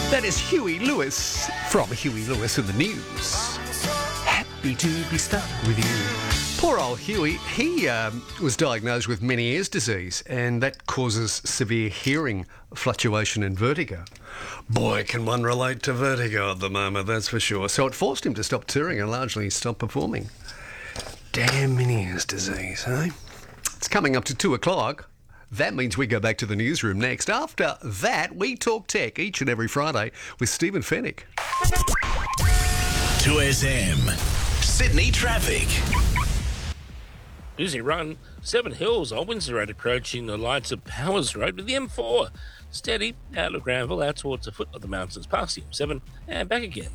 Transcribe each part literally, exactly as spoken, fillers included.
That is Huey Lewis from Huey Lewis in the News. Happy to be stuck with you. Poor old Huey, he um, was diagnosed with Meniere's disease, and that causes severe hearing fluctuation and vertigo. Boy, can one relate to vertigo at the moment, that's for sure. So it forced him to stop touring and largely stop performing. Damn Meniere's disease, eh? It's coming up to two o'clock. That means we go back to the newsroom next. After that, we talk tech each and every Friday with Stephen Fennick. two S M, Sydney traffic. Busy run, Seven Hills on Windsor Road approaching the lights of Powers Road with the M four. Steady out of Granville, out towards the foot of the mountains past the M seven and back again.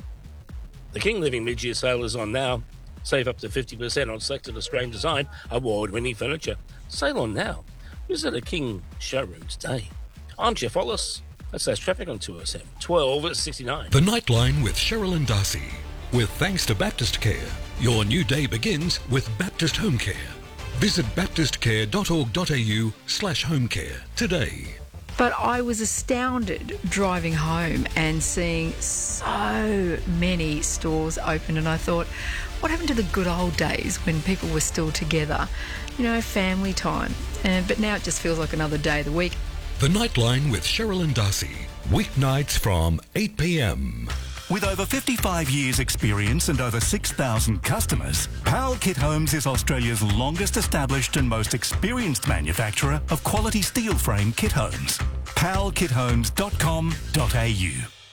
The King Living mid-year sale is on now. Save up to fifty percent on selected Australian design, award-winning furniture. Sale on now. Visit a King showroom today. I'm Jeff Wallace. That's less traffic on two S M. twelve sixty-nine. The Nightline with Cheryl and Darcy. With thanks to Baptist Care. Your new day begins with Baptist Home Care. Visit baptistcare.org.au slash home care today. But I was astounded driving home and seeing so many stores open, and I thought, what happened to the good old days when people were still together? You know, family time. And, but now it just feels like another day of the week. The Nightline with Cheryl and Darcy. Weeknights from eight p.m. With over fifty-five years experience and over six thousand customers, Powell Kit Homes is Australia's longest established and most experienced manufacturer of quality steel frame kit homes. powell kit homes dot com dot a u.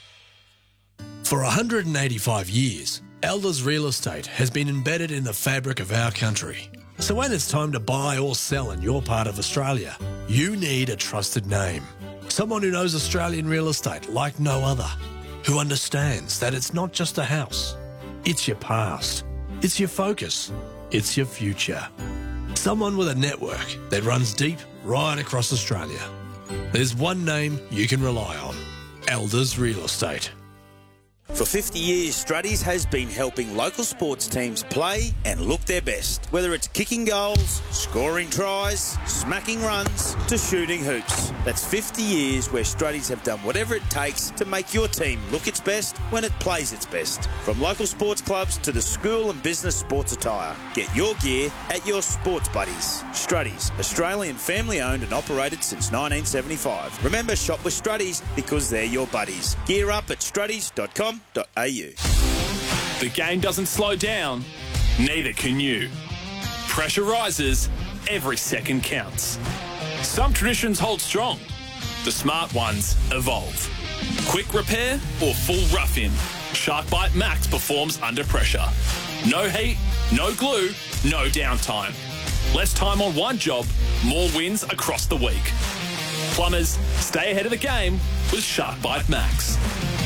For one hundred eighty-five years, Elders Real Estate has been embedded in the fabric of our country. So when it's time to buy or sell in your part of Australia, you need a trusted name. Someone who knows Australian real estate like no other. Who understands that it's not just a house. It's your past. It's your focus. It's your future. Someone with a network that runs deep right across Australia. There's one name you can rely on. Elders Real Estate. For fifty years, Struddies has been helping local sports teams play and look their best. Whether it's kicking goals, scoring tries, smacking runs, to shooting hoops. That's fifty years where Struddies have done whatever it takes to make your team look its best when it plays its best. From local sports clubs to the school and business sports attire. Get your gear at your sports buddies. Struddies, Australian family owned and operated since nineteen seventy-five. Remember, shop with Struddies because they're your buddies. Gear up at struddies dot com dot a u. The game doesn't slow down, neither can you. Pressure rises, every second counts. Some traditions hold strong, the smart ones evolve. Quick repair or full rough-in, SharkBite Max performs under pressure. No heat, no glue, no downtime. Less time on one job, more wins across the week. Plumbers, stay ahead of the game with SharkBite Max.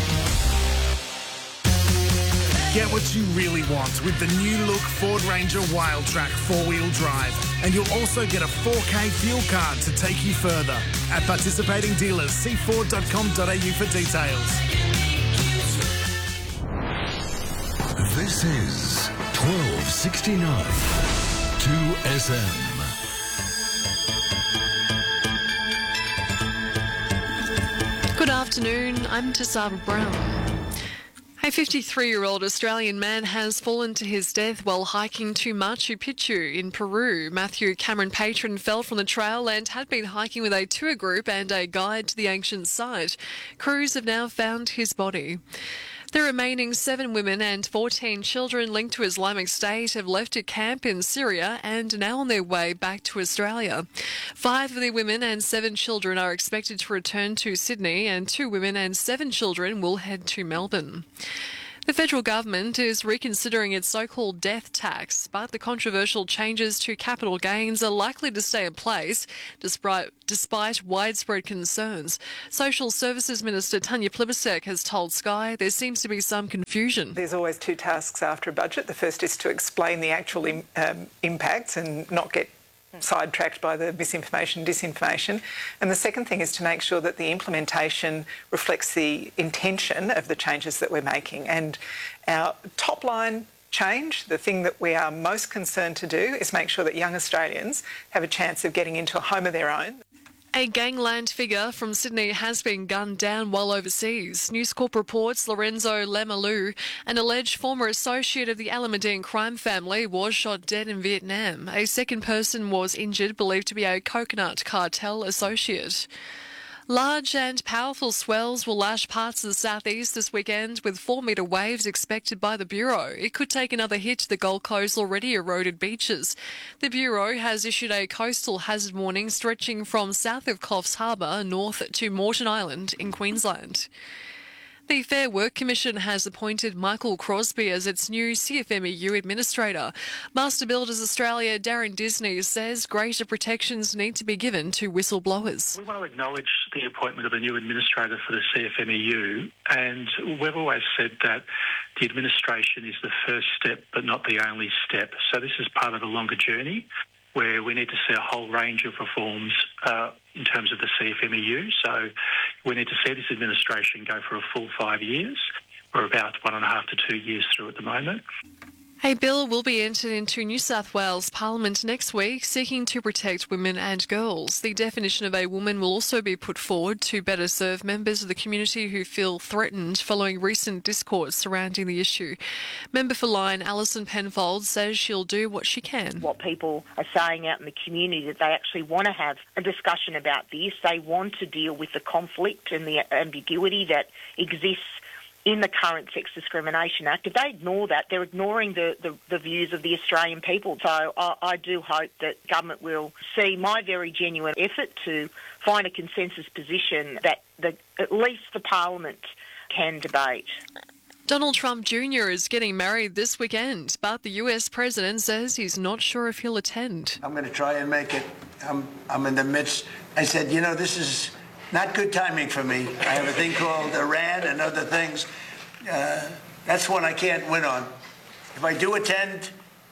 Get what you really want with the new look Ford Ranger Wildtrak four-wheel drive. And you'll also get a four K fuel card to take you further. At participating dealers, see ford dot com dot a u for details. This is twelve sixty-nine two S M. Good afternoon, I'm Tasaba Brown. A fifty-three-year-old Australian man has fallen to his death while hiking to Machu Picchu in Peru. Matthew Cameron Patron fell from the trail and had been hiking with a tour group and a guide to the ancient site. Crews have now found his body. The remaining seven women and fourteen children linked to Islamic State have left a camp in Syria and are now on their way back to Australia. Five of the women and seven children are expected to return to Sydney, and two women and seven children will head to Melbourne. The federal government is reconsidering its so-called death tax, but the controversial changes to capital gains are likely to stay in place despite, despite widespread concerns. Social Services Minister Tanya Plibersek has told Sky there seems to be some confusion. There's always two tasks after a budget. The first is to explain the actual im- um, impacts and not get sidetracked by the misinformation, disinformation. And the second thing is to make sure that the implementation reflects the intention of the changes that we're making. And our top line change, the thing that we are most concerned to do is make sure that young Australians have a chance of getting into a home of their own. A gangland figure from Sydney has been gunned down while overseas. News Corp reports Lorenzo Lemalu, an alleged former associate of the Alameddine crime family, was shot dead in Vietnam. A second person was injured, believed to be a coconut cartel associate. Large and powerful swells will lash parts of the southeast this weekend, with four-metre waves expected by the Bureau. It could take another hit to the Gold Coast's already eroded beaches. The Bureau has issued a coastal hazard warning stretching from south of Coffs Harbour north to Moreton Island in Queensland. The Fair Work Commission has appointed Michael Crosby as its new C F M E U administrator. Master Builders Australia Darren Disney says greater protections need to be given to whistleblowers. We want to acknowledge the appointment of a new administrator for the C F M E U, and we've always said that the administration is the first step but not the only step. So this is part of a longer journey where we need to see a whole range of reforms uh, in terms of the C F M E U. So we need to see this administration go for a full five years. We're about one and a half to two years through at the moment. A bill will be entered into New South Wales Parliament next week seeking to protect women and girls. The definition of a woman will also be put forward to better serve members of the community who feel threatened following recent discourse surrounding the issue. Member for Lyne Alison Penfold says she'll do what she can. What people are saying out in the community, that they actually want to have a discussion about this. They want to deal with the conflict and the ambiguity that exists in the current Sex Discrimination Act. If they ignore that, they're ignoring the, the, the views of the Australian people. So I, I do hope that government will see my very genuine effort to find a consensus position that the, at least the Parliament can debate. Donald Trump Junior is getting married this weekend, but the U S president says he's not sure if he'll attend. I'm going to try and make it. I'm, I'm in the midst. I said, you know, this is not good timing for me. I have a thing called Iran and other things. Uh, that's one I can't win on. If I do attend,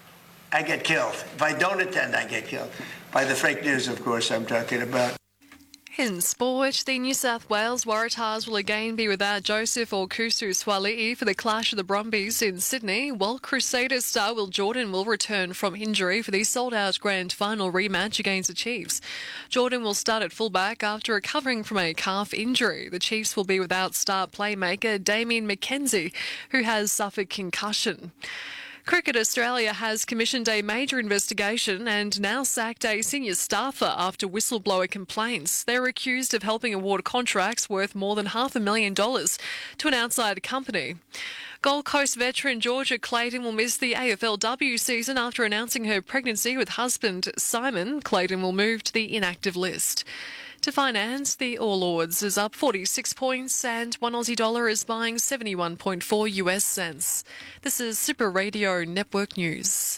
I get killed. If I don't attend, I get killed. By the fake news, of course, I'm talking about. In sport, the New South Wales Waratahs will again be without Joseph Okusu Swali'i for the clash of the Brumbies in Sydney, while Crusaders star Will Jordan will return from injury for the sold-out grand final rematch against the Chiefs. Jordan will start at fullback after recovering from a calf injury. The Chiefs will be without star playmaker Damien McKenzie, who has suffered concussion. Cricket Australia has commissioned a major investigation and now sacked a senior staffer after whistleblower complaints. They're accused of helping award contracts worth more than half a million dollars to an outside company. Gold Coast veteran Georgia Clayton will miss the A F L W season after announcing her pregnancy with husband Simon. Clayton will move to the inactive list. To finance, the All Ords is up forty-six points and one Aussie dollar is buying seventy-one point four U S cents. This is Super Radio Network News.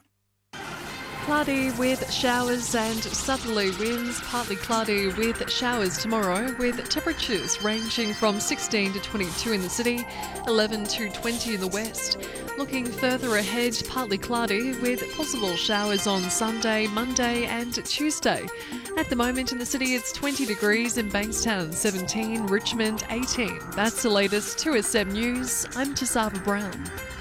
Cloudy with showers and southerly winds, partly cloudy with showers tomorrow, with temperatures ranging from sixteen to twenty-two in the city, eleven to twenty in the west. Looking further ahead, partly cloudy with possible showers on Sunday, Monday and Tuesday. At the moment in the city, it's twenty degrees in Bankstown, seventeen, Richmond, eighteen. That's the latest two S M News. I'm Tasava Brown.